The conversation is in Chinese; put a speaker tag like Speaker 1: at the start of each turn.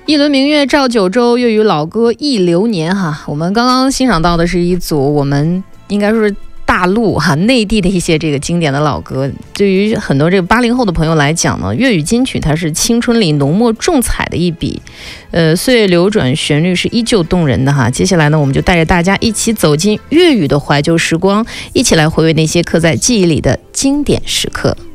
Speaker 1: 一轮明月照九州，粤语老歌忆流年哈。我们刚刚欣赏到的是一组我们应该说是大陆内地的一些这个经典的老歌。对于很多这个80后的朋友来讲呢，粤语金曲它是青春里浓墨重彩的一笔，岁月流转，旋律是依旧动人的哈。接下来呢，我们就带着大家一起走进粤语的怀旧时光，一起来回味那些刻在记忆里的经典时刻。